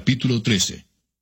Capítulo 13.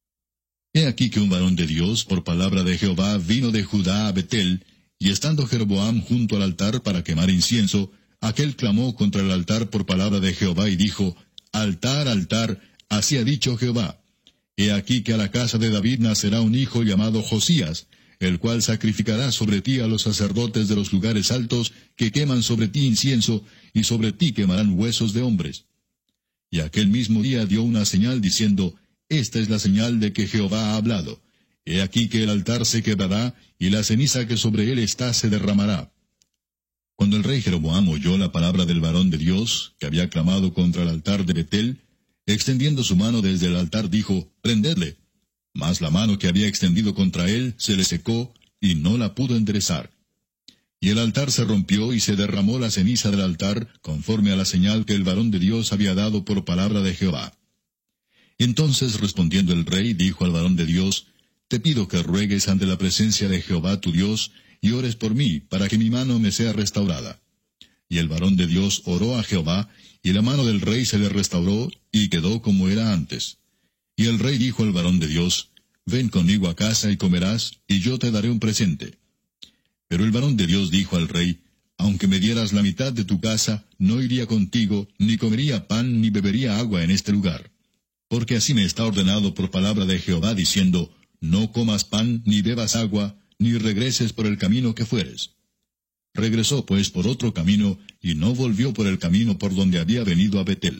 He aquí que un varón de Dios, por palabra de Jehová, vino de Judá a Betel, y estando Jeroboam junto al altar para quemar incienso, aquél clamó contra el altar por palabra de Jehová, y dijo, Altar, altar, así ha dicho Jehová. He aquí que a la casa de David nacerá un hijo llamado Josías, el cual sacrificará sobre ti a los sacerdotes de los lugares altos, que queman sobre ti incienso, y sobre ti quemarán huesos de hombres. Y aquel mismo día dio una señal, diciendo, Esta es la señal de que Jehová ha hablado. He aquí que el altar se quebrará, y la ceniza que sobre él está se derramará. Cuando el rey Jeroboam oyó la palabra del varón de Dios, que había clamado contra el altar de Betel, extendiendo su mano desde el altar, dijo, Prendedle. Mas la mano que había extendido contra él se le secó, y no la pudo enderezar. Y el altar se rompió, y se derramó la ceniza del altar, conforme a la señal que el varón de Dios había dado por palabra de Jehová. Entonces, respondiendo el rey, dijo al varón de Dios, Te pido que ruegues ante la presencia de Jehová tu Dios, y ores por mí, para que mi mano me sea restaurada. Y el varón de Dios oró a Jehová, y la mano del rey se le restauró, y quedó como era antes. Y el rey dijo al varón de Dios, Ven conmigo a casa y comerás, y yo te daré un presente. Pero el varón de Dios dijo al rey, Aunque me dieras la mitad de tu casa, no iría contigo, ni comería pan, ni bebería agua en este lugar. Porque así me está ordenado por palabra de Jehová, diciendo, No comas pan, ni bebas agua, ni regreses por el camino que fueres. Regresó pues por otro camino, y no volvió por el camino por donde había venido a Betel.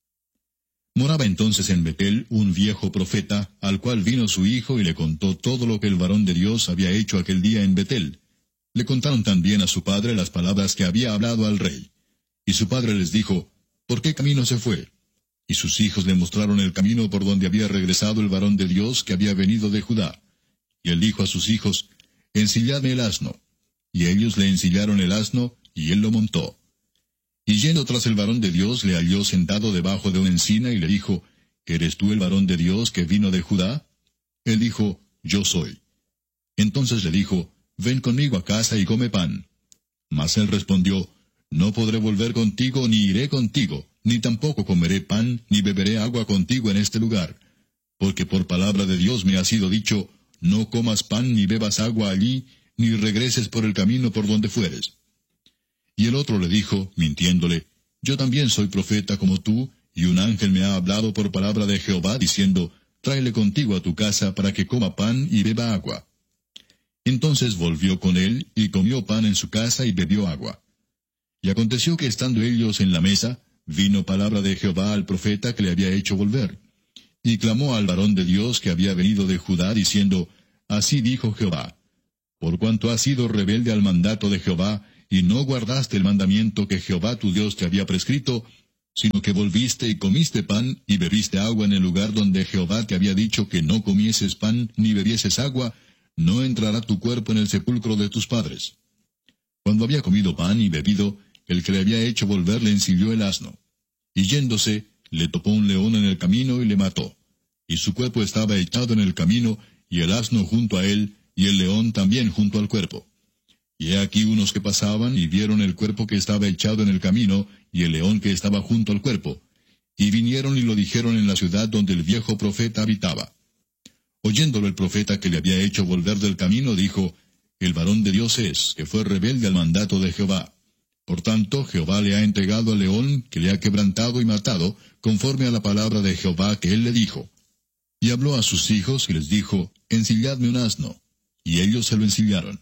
Moraba entonces en Betel un viejo profeta, al cual vino su hijo y le contó todo lo que el varón de Dios había hecho aquel día en Betel. Le contaron también a su padre las palabras que había hablado al rey. Y su padre les dijo, ¿Por qué camino se fue? Y sus hijos le mostraron el camino por donde había regresado el varón de Dios que había venido de Judá. Y él dijo a sus hijos, Ensilladme el asno. Y ellos le ensillaron el asno, y él lo montó. Y yendo tras el varón de Dios, le halló sentado debajo de una encina, y le dijo, ¿Eres tú el varón de Dios que vino de Judá? Él dijo, Yo soy. Entonces le dijo, Ven conmigo a casa y come pan. Mas él respondió, No podré volver contigo, ni iré contigo, ni tampoco comeré pan, ni beberé agua contigo en este lugar. Porque por palabra de Dios me ha sido dicho, No comas pan, ni bebas agua allí, ni regreses por el camino por donde fueres. Y el otro le dijo, mintiéndole, Yo también soy profeta como tú, y un ángel me ha hablado por palabra de Jehová, diciendo, Tráele contigo a tu casa para que coma pan y beba agua. Entonces volvió con él, y comió pan en su casa y bebió agua. Y aconteció que estando ellos en la mesa, vino palabra de Jehová al profeta que le había hecho volver. Y clamó al varón de Dios que había venido de Judá, diciendo, Así dijo Jehová, Por cuanto has sido rebelde al mandato de Jehová, y no guardaste el mandamiento que Jehová tu Dios te había prescrito, sino que volviste y comiste pan, y bebiste agua en el lugar donde Jehová te había dicho que no comieses pan, ni bebieses agua, no entrará tu cuerpo en el sepulcro de tus padres. Cuando había comido pan y bebido, el que le había hecho volver le ensilló el asno. Y yéndose, le topó un león en el camino y le mató. Y su cuerpo estaba echado en el camino, y el asno junto a él, y el león también junto al cuerpo. Y he aquí unos que pasaban, y vieron el cuerpo que estaba echado en el camino, y el león que estaba junto al cuerpo. Y vinieron y lo dijeron en la ciudad donde el viejo profeta habitaba. Oyéndolo el profeta que le había hecho volver del camino, dijo, El varón de Dios es, que fue rebelde al mandato de Jehová. Por tanto, Jehová le ha entregado al león, que le ha quebrantado y matado, conforme a la palabra de Jehová que él le dijo. Y habló a sus hijos, y les dijo, Ensilladme un asno. Y ellos se lo ensillaron.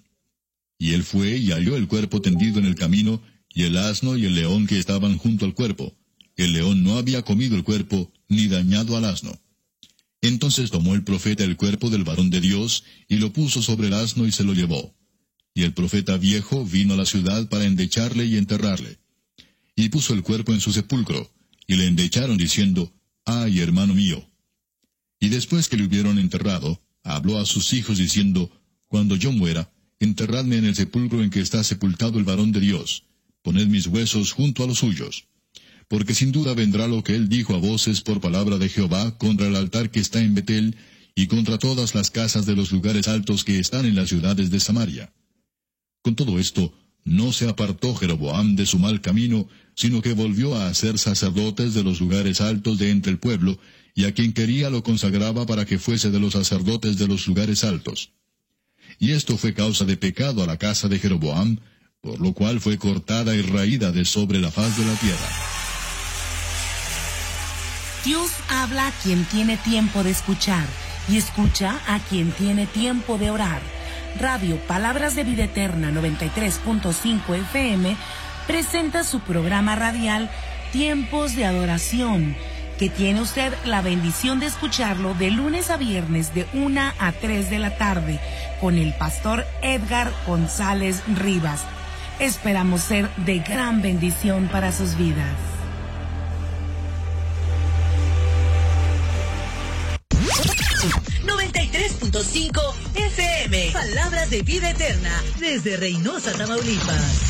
Y él fue y halló el cuerpo tendido en el camino, y el asno y el león que estaban junto al cuerpo. El león no había comido el cuerpo, ni dañado al asno. Entonces tomó el profeta el cuerpo del varón de Dios, y lo puso sobre el asno y se lo llevó. Y el profeta viejo vino a la ciudad para endecharle y enterrarle. Y puso el cuerpo en su sepulcro, y le endecharon diciendo, Ay, hermano mío. Y después que le hubieron enterrado, habló a sus hijos diciendo, Cuando yo muera, enterradme en el sepulcro en que está sepultado el varón de Dios. Poned mis huesos junto a los suyos. Porque sin duda vendrá lo que él dijo a voces por palabra de Jehová contra el altar que está en Betel, y contra todas las casas de los lugares altos que están en las ciudades de Samaria. Con todo esto, no se apartó Jeroboam de su mal camino, sino que volvió a hacer sacerdotes de los lugares altos de entre el pueblo, y a quien quería lo consagraba para que fuese de los sacerdotes de los lugares altos. Y esto fue causa de pecado a la casa de Jeroboam, por lo cual fue cortada y raída de sobre la faz de la tierra. Dios habla a quien tiene tiempo de escuchar y escucha a quien tiene tiempo de orar. Radio Palabras de Vida Eterna 93.5 FM presenta su programa radial Tiempos de Adoración, que tiene usted la bendición de escucharlo de lunes a viernes de 1 a 3 de la tarde con el pastor Edgar González Rivas. Esperamos ser de gran bendición para sus vidas. FM, Palabras de Vida Eterna, desde Reynosa, Tamaulipas.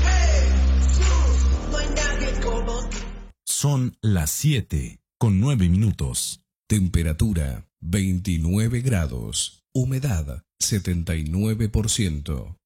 Son las 7:09. Temperatura 29 grados. Humedad 79%.